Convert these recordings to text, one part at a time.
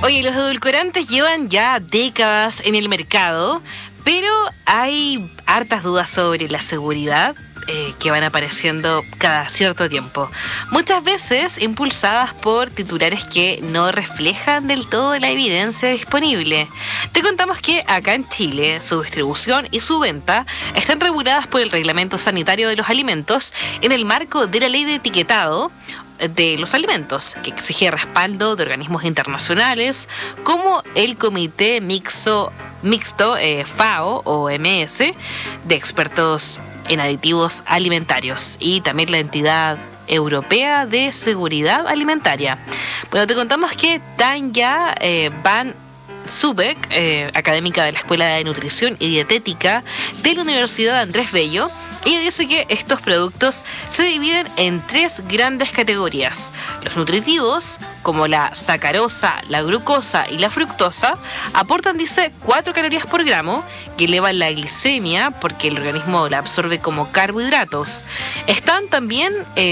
Oye, los edulcorantes llevan ya décadas en el mercado, pero hay hartas dudas sobre la seguridad que van apareciendo cada cierto tiempo. Muchas veces impulsadas por titulares que no reflejan del todo la evidencia disponible. Te contamos que acá en Chile su distribución y su venta están reguladas por el Reglamento Sanitario de los Alimentos en el marco de la Ley de Etiquetado de los alimentos, que exige respaldo de organismos internacionales como el Comité Mixto FAO o OMS de expertos en aditivos alimentarios y también la entidad europea de seguridad alimentaria. Bueno, te contamos que Tanya Van Subeck, académica de la Escuela de Nutrición y Dietética de la Universidad Andrés Bello, ella dice que estos productos se dividen en 3 grandes categorías. Los nutritivos, como la sacarosa, la glucosa y la fructosa, aportan, dice, 4 calorías por gramo, que elevan la glicemia porque el organismo la absorbe como carbohidratos. Están también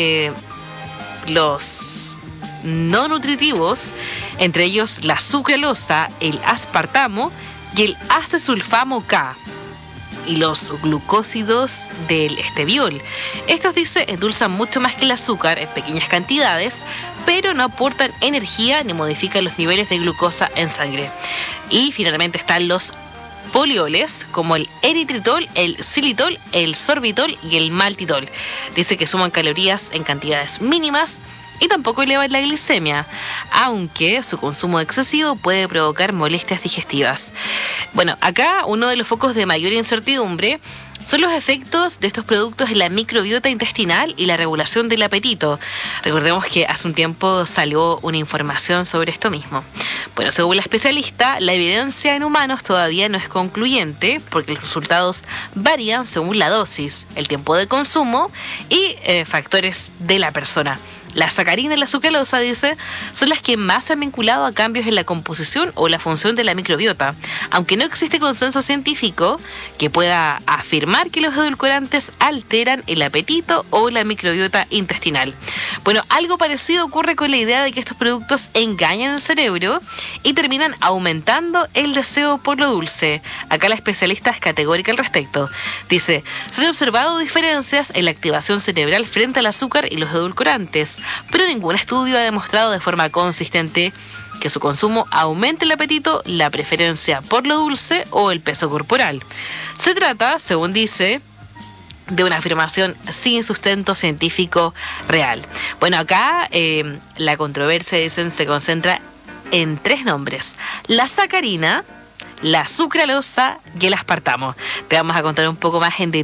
los no nutritivos, entre ellos la sucralosa, el aspartamo y el acesulfamo K. Y los glucósidos del esteviol. Estos, dice, endulzan mucho más que el azúcar en pequeñas cantidades, pero no aportan energía ni modifican los niveles de glucosa en sangre. Y finalmente están los polioles, como el eritritol, el xilitol, el sorbitol y el maltitol. Dice que suman calorías en cantidades mínimas y tampoco elevan la glicemia, aunque su consumo excesivo puede provocar molestias digestivas. Bueno, acá uno de los focos de mayor incertidumbre son los efectos de estos productos en la microbiota intestinal y la regulación del apetito. Recordemos que hace un tiempo salió una información sobre esto mismo. Bueno, según la especialista, la evidencia en humanos todavía no es concluyente porque los resultados varían según la dosis, el tiempo de consumo y factores de la persona. La sacarina y la sucralosa, dice, son las que más se han vinculado a cambios en la composición o la función de la microbiota, aunque no existe consenso científico que pueda afirmar que los edulcorantes alteran el apetito o la microbiota intestinal. Bueno, algo parecido ocurre con la idea de que estos productos engañan el cerebro y terminan aumentando el deseo por lo dulce. Acá la especialista es categórica al respecto. Dice, se han observado diferencias en la activación cerebral frente al azúcar y los edulcorantes, pero ningún estudio ha demostrado de forma consistente que su consumo aumente el apetito, la preferencia por lo dulce o el peso corporal. Se trata, según dice, de una afirmación sin sustento científico real. Bueno, acá la controversia, dicen, se concentra en 3 nombres: la sacarina, la sucralosa y el aspartamo. Te vamos a contar un poco más en detalle